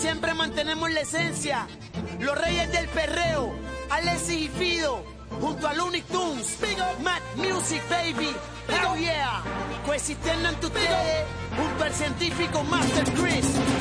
siempre mantenemos la esencia. Los reyes del perreo, Alexis y Fido, junto a Looney Tunes, Mad Music Baby, hell yeah, coexistiendo entre ustedes, junto al científico Master Chris.